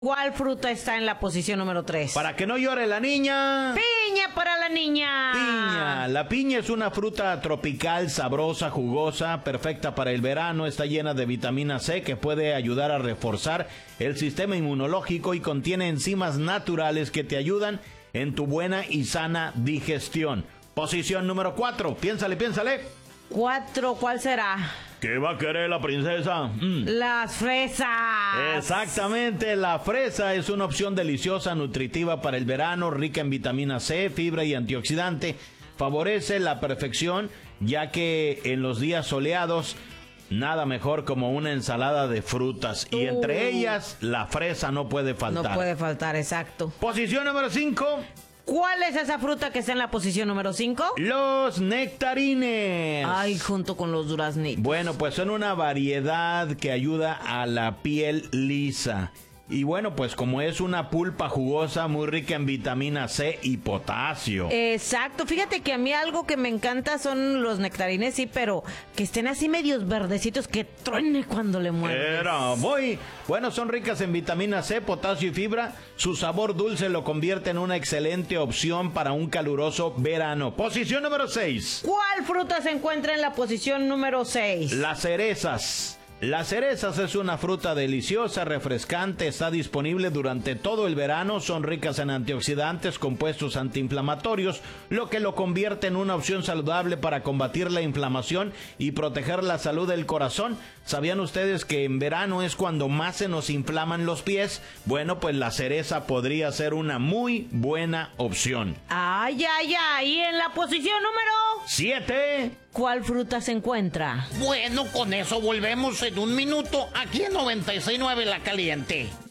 ¿Cuál fruta está en la posición número 3? Para que no llore la niña. Piña para la niña. Piña. La piña es una fruta tropical, sabrosa, jugosa, perfecta para el verano. Está llena de vitamina C que puede ayudar a reforzar el sistema inmunológico y contiene enzimas naturales que te ayudan en tu buena y sana digestión. Posición número 4. Piénsale. 4, ¿cuál será? ¿Qué va a querer la princesa? Las fresas. Exactamente, la fresa es una opción deliciosa, nutritiva para el verano, rica en vitamina C, fibra y antioxidante. Favorece la perfección, ya que en los días soleados, nada mejor como una ensalada de frutas. Y entre ellas, la fresa no puede faltar. No puede faltar, exacto. Posición número 5. ¿Cuál es esa fruta que está en la posición número 5? Los nectarines. Ay, junto con los duraznitos. Bueno, pues son una variedad que ayuda a la piel lisa. Y bueno, pues como es una pulpa jugosa muy rica en vitamina C y potasio. Exacto, fíjate que a mí algo que me encanta son los nectarines, sí, pero que estén así medios verdecitos, que truene cuando le muerdes. Bueno, son ricas en vitamina C, potasio y fibra. Su sabor dulce lo convierte en una excelente opción para un caluroso verano. Posición número 6. ¿Cuál fruta se encuentra en la posición número 6? Las cerezas. Las cerezas es una fruta deliciosa, refrescante, está disponible durante todo el verano, son ricas en antioxidantes, compuestos antiinflamatorios, lo que lo convierte en una opción saludable para combatir la inflamación y proteger la salud del corazón. ¿Sabían ustedes que en verano es cuando más se nos inflaman los pies? Bueno, pues la cereza podría ser una muy buena opción. Ay, y en la posición número 7. ¿Cuál fruta se encuentra? Bueno, con eso volvemos en un minuto aquí en 96.9 La Caliente.